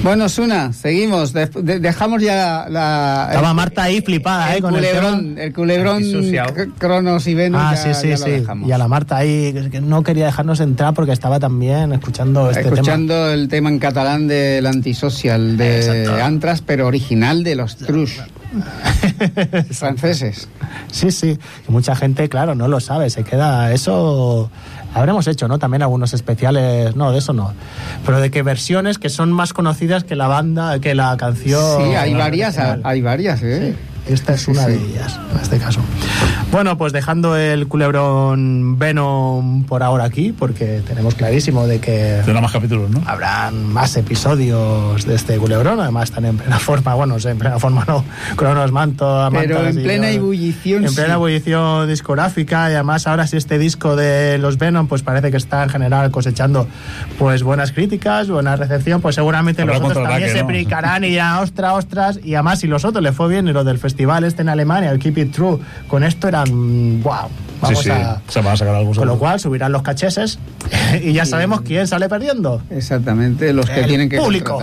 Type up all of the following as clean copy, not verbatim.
Bueno, Suna, seguimos. Dejamos ya Estaba Marta ahí flipada, el con culebrón, el culebrón Cronos y Venus. Sí. Y a la Marta ahí, que no quería dejarnos entrar porque estaba también escuchando tema. El tema en catalán del Antisocial de Antras, pero original de los Trush. Franceses. Sí. Y mucha gente, claro, no lo sabe, se queda eso. Habremos hecho, ¿no? También algunos especiales, no, de eso no. Pero de que versiones que son más conocidas que la banda, que la canción. Sí, hay varias, ¿eh? Sí. Esta es una de ellas, en este caso. Bueno, pues dejando el culebrón Venom por ahora aquí, porque tenemos clarísimo de que... Tendrá más capítulos, ¿no? Habrán más episodios de este culebrón, además están en plena forma, bueno, en plena forma no, Cronos, Manto... Pero en plena ebullición. En plena ebullición discográfica, y además ahora sí este disco de los Venom, pues parece que está en general cosechando pues buenas críticas, buena recepción, pues seguramente los otros también se picarán y ya, ostras, y además si los otros les fue bien y los del festival en Alemania, el Keep It True, con esto eran wow, se van a sacar algo. Con lo cual subirán los cacheses y ya sabemos quién sale perdiendo. Exactamente, los que tienen que público.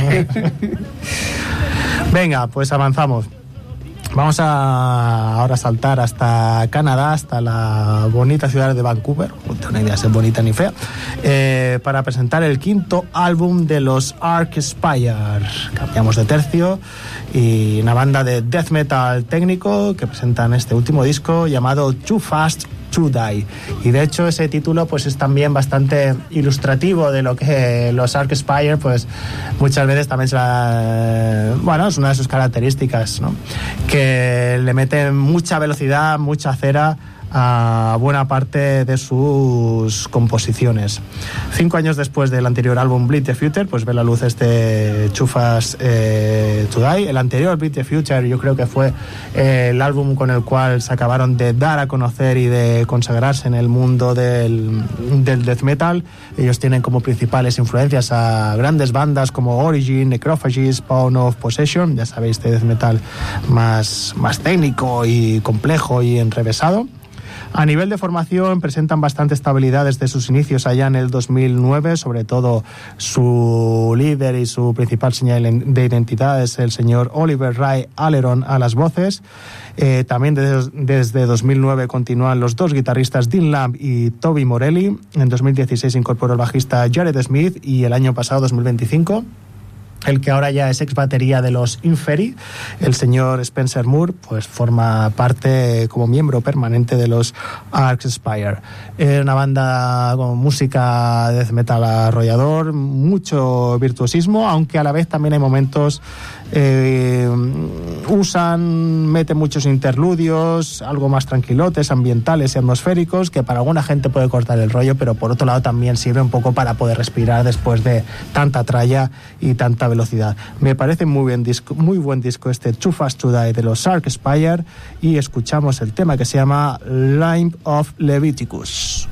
Venga, pues avanzamos. Vamos a ahora saltar hasta Canadá, hasta la bonita ciudad de Vancouver, no tengo ni idea si es bonita ni fea, para presentar el quinto álbum de los Archspire. Cambiamos de tercio, y una banda de death metal técnico que presentan este último disco llamado Too Fast to Die, y de hecho ese título pues es también bastante ilustrativo de lo que los Archspire pues muchas veces también es una de sus características, ¿no? Que le meten mucha velocidad, mucha cera a buena parte de sus composiciones. 5 años después del anterior álbum Bleed the Future, pues ve la luz este Too Fast to Die. El anterior Bleed the Future yo creo que fue el álbum con el cual se acabaron de dar a conocer y de consagrarse en el mundo del death metal. Ellos tienen como principales influencias a grandes bandas como Origin, Necrophagy, Spawn of Possession, ya sabéis, de death metal más técnico y complejo y enrevesado. A nivel de formación presentan bastante estabilidad desde sus inicios allá en el 2009, sobre todo su líder y su principal señal de identidad es el señor Oliver Ray Aleron a las voces. También desde 2009 continúan los dos guitarristas Dean Lamb y Toby Morelli. En 2016 incorporó el bajista Jared Smith y el año pasado, 2025, el que ahora ya es ex batería de los Inferi, el señor Spencer Moore, pues forma parte como miembro permanente de los Archspire. Una banda con música de death metal arrollador, mucho virtuosismo, aunque a la vez también hay momentos meten muchos interludios, algo más tranquilotes, ambientales y atmosféricos, que para alguna gente puede cortar el rollo, pero por otro lado también sirve un poco para poder respirar después de tanta tralla y tanta velocidad. Me parece muy buen disco este Too Fast to Die de los Archspire, y escuchamos el tema que se llama Line of Leviticus.